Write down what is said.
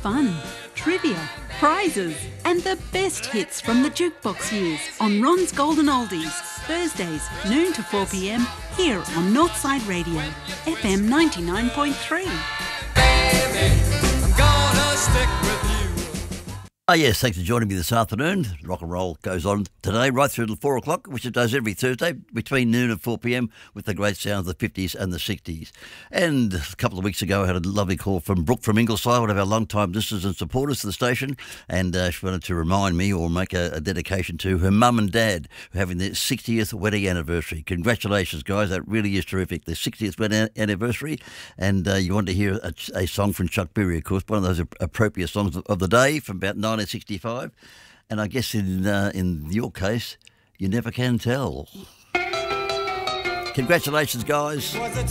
fun, trivia, prizes and the best hits from the jukebox years on Ron's Golden Oldies, Thursdays noon to 4pm here on Northside Radio, FM 99.3. Baby, I'm gonna stick with you. Oh yes, thanks for joining me this afternoon. Rock and roll goes on today right through till 4 o'clock, which it does every Thursday between noon and 4pm with the great sounds of the 50s and the 60s. And a couple of weeks ago I had a lovely call from Brooke from Ingleside, one of our long-time listeners and supporters to the station, and she wanted to remind me or make a dedication to her mum and dad having their 60th wedding anniversary. Congratulations, guys. That really is terrific. Their 60th wedding anniversary, and you want to hear a song from Chuck Berry, of course, one of those appropriate songs of the day from about 1965, and I guess in your case, You Never Can Tell. Congratulations, guys.